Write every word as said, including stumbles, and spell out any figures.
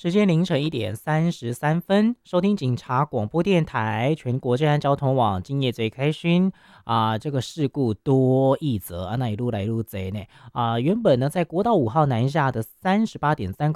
时间凌晨一点三十三分，收听警察广播电台全国治安交通网，今夜最开心啊、这个事故多一则啊，那一路来一路贼呢啊、原本呢在国道五号南下的三十八点三